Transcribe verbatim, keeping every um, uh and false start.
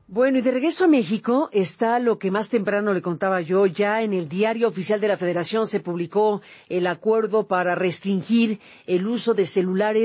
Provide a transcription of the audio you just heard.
Bueno, y de regreso a México está lo que más temprano le contaba yo. Ya en el Diario Oficial de la Federación se publicó el acuerdo para restringir el uso de celulares